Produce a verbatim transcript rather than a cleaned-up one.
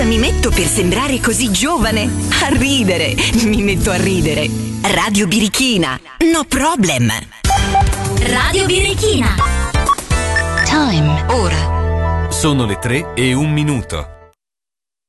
cosa mi metto per sembrare così giovane? A ridere, mi metto a ridere. Radio Birichina, no problem. Radio Birichina. Time, ora. Sono le tre e un minuto.